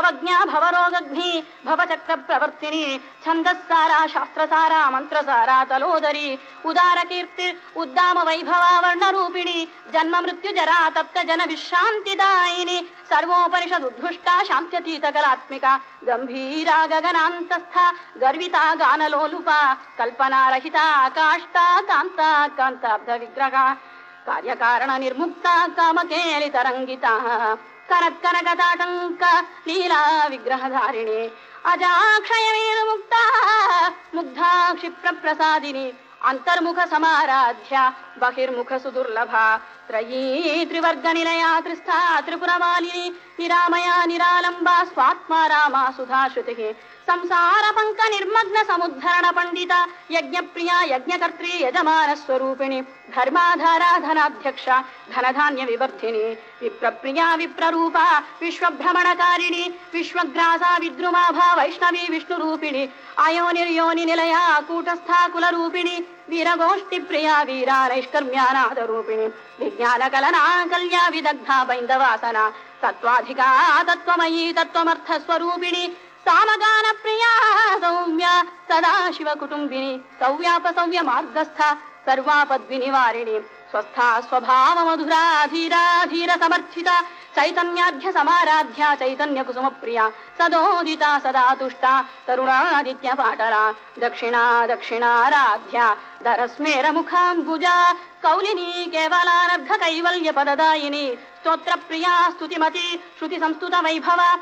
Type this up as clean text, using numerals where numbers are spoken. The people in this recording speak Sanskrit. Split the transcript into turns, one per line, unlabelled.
भवज्ञा भवरोगघ्नी भवचक्र प्रवर्तिनी छन्दस्सारा शास्त्रसारा मंत्रसारा तलोदरी उदार कीर्ति उद्दाम वैभवा वर्णरूपिणी जन्म मृत्यु जरा तप्त जन विश्रांतिदायिनी सर्वोपनिषदुद्घुष्टा शान्त्यतीतकलात्मिका गंभीरा गगनान्तस्था गर्विता गानलोलुपा कल्पनारहिता काष्ठा कान्ता कान्ताब्ध विग्रहा कार्यकारण निर्मुक्ता कामकेलितरङ्गिता करत्कनकताटङ्क लीला विग्रहधारिणी अजाक्षयवीर्मुक्ता मुग्धा क्षिप्रप्रसादिनी अंतर्मुख समाराध्या बहिर्मुख सुदुर्लभा त्रयी त्रिवर्गनिलया त्रिस्था त्रिपुरमालिनी निरामया निरालंबा स्वात्मा रामा सुधाश्रुतिः संसार पंक निर्मग्न समुद्धरण पंडिता यज्ञप्रिया यज्ञकर्त्री यजमान स्वरूपिणी धर्माधारा धनाध्यक्षा धनधान्य विवर्धिनी विप्रप्रिया विप्ररूपा विश्वभ्रमणकारिणी विश्वग्रासा विद्रुमाभा वैष्णवी विष्णुरूपिणी आयोनिर्योनि निलया कूटस्था कुलरूपिणी वीरगोष्ठी प्रिया वीरा नैष्कर्म्यानादरूपिणी विज्ञानकलना कल्या विदग्धा बैन्दवासना तत्त्वाधिका तत्त्वमयी तत्त्वमर्थस्वरूपिणी सामगान प्रिया सौम्या सदाशिव कुटुंबिनी सौव्यापसौव्य मार्गस्था सर्वापद्विनिवारिणी स्वस्था स्वभाव मधुरा धीरा धीर समर्थिता चैतन्याढ्य समाराध्या चैतन्य कुसुम प्रिया सदोदिता सदा तुष्टा तरुणादित्य पाटला दक्षिणा दक्षिणाराध्या दरस्मेर मुखाम्बुजा कौलिनी केवलानर्ध कैवल्य पददायिनी स्तोत्र प्रिया स्तुतिमती श्रुति संस्तुत वैभवा